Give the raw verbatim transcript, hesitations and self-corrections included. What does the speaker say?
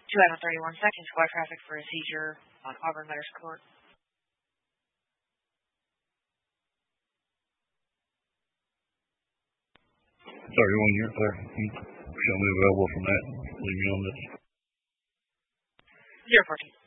two out of thirty-one seconds. Squad traffic for a seizure on Auburn Letters Court. thirty-one, you're clear. Show me available from that. Leave me on this. zero fourteen.